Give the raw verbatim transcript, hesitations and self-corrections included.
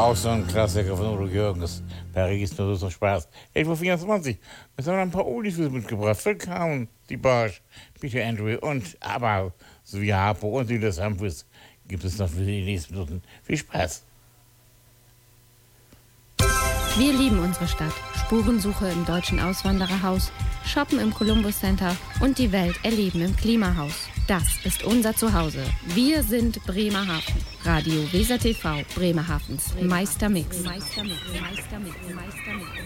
Auch so ein Klassiker von Udo Jürgens. Paris, nur so Spaß. elf Uhr vierundzwanzig. Jetzt haben wir ein paar Oldies mitgebracht. Phil Cowan, die Barsch, Peter Andre und aber sowie Harpo und Silas Humphries gibt es noch für die nächsten Minuten. Viel Spaß. Wir lieben unsere Stadt. Spurensuche im Deutschen Auswandererhaus, shoppen im Columbus Center und die Welt erleben im Klimahaus. Das ist unser Zuhause. Wir sind Bremerhaven. Radio Weser T V, Bremerhavens Meistermix. Meistermix. Meistermix. Meistermix.